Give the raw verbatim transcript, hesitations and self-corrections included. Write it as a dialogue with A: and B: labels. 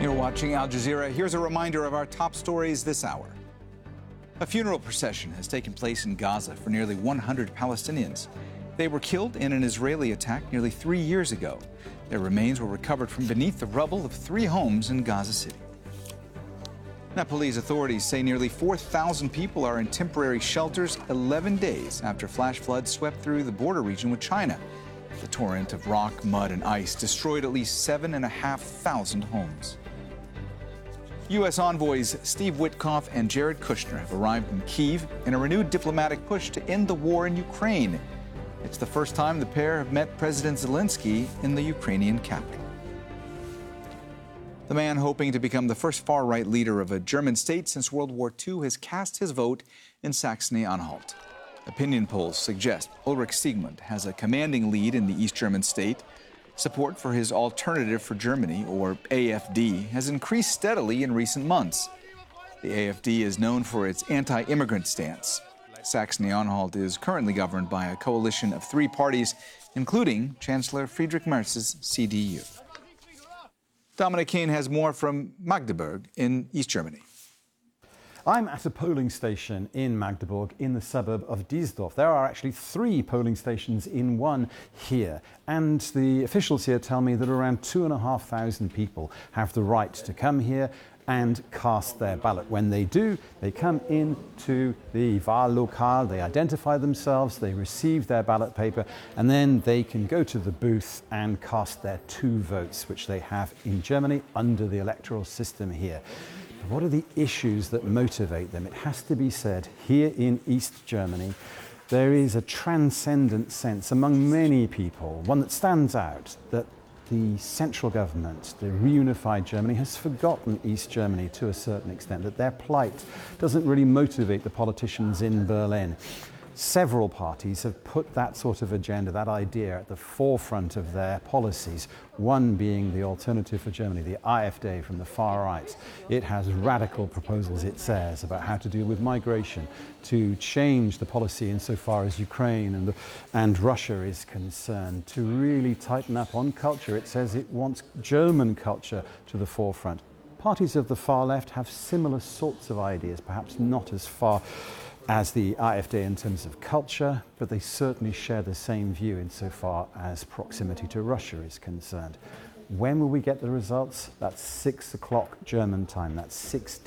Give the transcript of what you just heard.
A: You're watching Al Jazeera. Here's a reminder of our top stories this hour. A funeral procession has taken place in Gaza for nearly one hundred Palestinians. They were killed in an Israeli attack nearly three years ago. Their remains were recovered from beneath the rubble of three homes in Gaza City. Nepalese authorities say nearly four thousand people are in temporary shelters eleven days after flash floods swept through the border region with China. The torrent of rock, mud, and ice destroyed at least seven and a half thousand homes. U S envoys Steve Witkoff and Jared Kushner have arrived in Kyiv in a renewed diplomatic push to end the war in Ukraine. It's the first time the pair have met President Zelensky in the Ukrainian capital. The man hoping to become the first far-right leader of a German state since World War Two has cast his vote in Saxony-Anhalt. Opinion polls suggest Ulrich Siegmund has a commanding lead in the East German state. Support for his Alternative for Germany, or A F D, has increased steadily in recent months. The A F D is known for its anti-immigrant stance. Saxony-Anhalt is currently governed by a coalition of three parties, including Chancellor Friedrich Merz's C D U. Dominic Kane has more from Magdeburg in East Germany.
B: I'm at a polling station in Magdeburg in the suburb of Diesdorf. There are actually three polling stations in one here. And the officials here tell me that around two and a half thousand people have the right to come here and cast their ballot. When they do, they come into the Wahllokal, they identify themselves, they receive their ballot paper, and then they can go to the booth and cast their two votes, which they have in Germany under the electoral system here. What are the issues that motivate them? It has to be said, here in East Germany, there is a transcendent sense among many people, one that stands out, that the central government, the reunified Germany, has forgotten East Germany to a certain extent, that their plight doesn't really motivate the politicians in Berlin. Several parties have put that sort of agenda, that idea, at the forefront of their policies, one being the Alternative for Germany, the AfD from the far right. It has radical proposals, it says, about how to deal with migration, to change the policy insofar as Ukraine and, the, and Russia is concerned, to really tighten up on culture. It says it wants German culture to the forefront. Parties of the far left have similar sorts of ideas, perhaps not as far as the AfD in terms of culture, but they certainly share the same view insofar as proximity to Russia is concerned. When will we get the results? That's six o'clock German time. That's six